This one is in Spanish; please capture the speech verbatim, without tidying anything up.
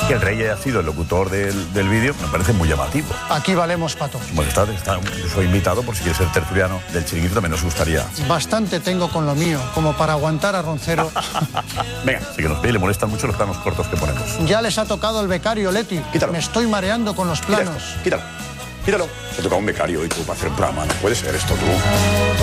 Que el rey haya sido el locutor del, del vídeo me parece muy llamativo. Aquí valemos para todo. Bueno, está, está, yo soy invitado por si quieres ser tertuliano del Chiringuito, también nos gustaría. Bastante tengo con lo mío, como para aguantar a Roncero. Venga, sí que nos ve y le molestan mucho los planos cortos que ponemos. Ya les ha tocado el becario, Leti. Quítalo. Me estoy mareando con los planos. Quítalo, quítalo. Quítalo. Se toca un becario y tú para hacer un programa. No puede ser esto tú.